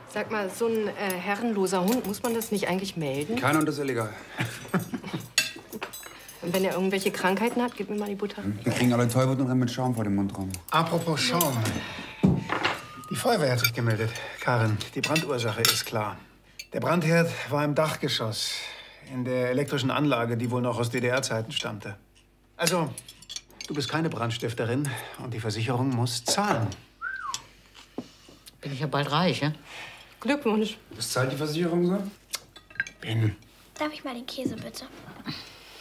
Sag mal, so ein herrenloser Hund, muss man das nicht eigentlich melden? Keiner und das ist illegal. Und wenn er irgendwelche Krankheiten hat, gib mir mal die Butter. Wir kriegen alle Tollwut und rennen mit Schaum vor dem Mund rum. Apropos Schaum. Die Feuerwehr hat sich gemeldet. Karin, die Brandursache ist klar. Der Brandherd war im Dachgeschoss, in der elektrischen Anlage, die wohl noch aus DDR-Zeiten stammte. Also, du bist keine Brandstifterin und die Versicherung muss zahlen. Bin ich ja bald reich, ja? Glückwunsch. Was zahlt die Versicherung so? Ben. Darf ich mal den Käse, bitte?